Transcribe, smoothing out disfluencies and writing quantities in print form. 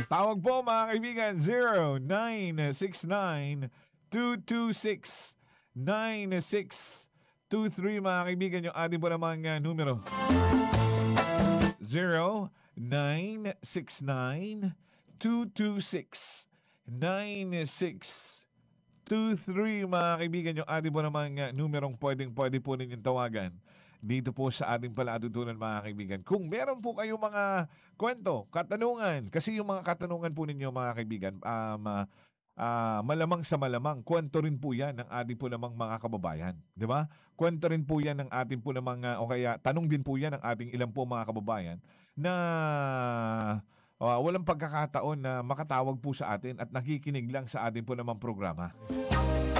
Tawag po mga kaibigan, 0969-226-9623 mga kaibigan, yung ating po namang numero. 0969-226-9623 mga kaibigan, yung ating po namang numerong pwede po ninyong tawagan dito po sa ating palaatutunan mga kaibigan. Kung meron po kayong mga kwento, katanungan, kasi yung mga katanungan po ninyo mga kaibigan, malamang sa malamang, kwento rin po yan ng ating po namang mga kababayan. Di ba? Kwento rin po yan ng ating po namang, o kaya tanong din po yan ng ating ilang po mga kababayan na walang pagkakataon na makatawag po sa atin at nakikinig lang sa ating po namang programa.